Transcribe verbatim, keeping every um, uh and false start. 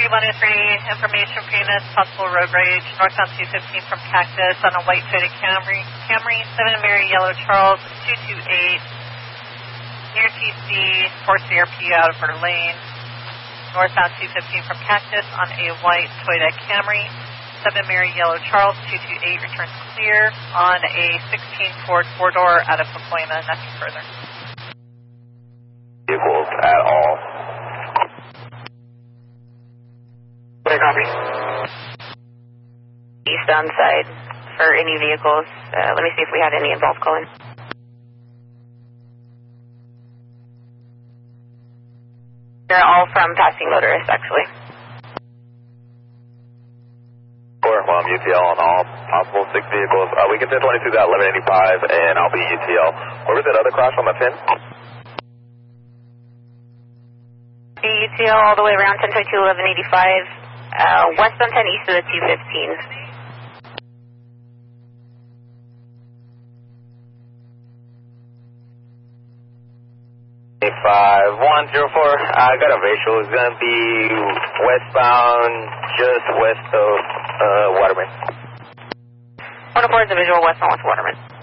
one oh three, information for units, possible road rage, northbound two fifteen from Cactus on a white Toyota Camry, Camry, seven Mary Yellow Charles, two two eight, near T C, four C R P out of her lane, northbound two fifteen from Cactus on a white Toyota Camry, seven Mary Yellow Charles, two two eight, returns clear on a sixteen Ford four-door out of Pacoima, nothing further. Vehicles at all. Copy. Eastbound side for any vehicles. Uh, let me see if we had any involved calling. They're all from passing motorists, actually. Four, well, I'm U T L on all possible six vehicles. Uh, we can ten twenty-two got eleven eighty-five, and I'll be U T L. Where was that other crash on the ten? U T L all the way around ten twenty-two, eleven eighty-five. Uh, westbound ten east of the two fifteen. five one zero four, I got a visual. It's going to be westbound just west of uh, Waterman. one oh four is a visual westbound with Waterman.